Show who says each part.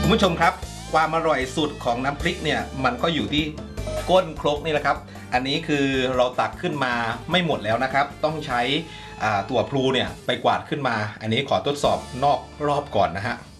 Speaker 1: คุณผู้ชมครับความอร่อยสุดของน้ำพริกเนี่ยมันก็อยู่ที่ก้นครกนี่แหละครับอันนี้คือเราตักขึ้นมาไม่หมดแล้วนะครับต้องใช้ตัวพลูเนี่ยไปกวาดขึ้นมาอันนี้ขอทดสอบนอกรอบก่อนนะฮะ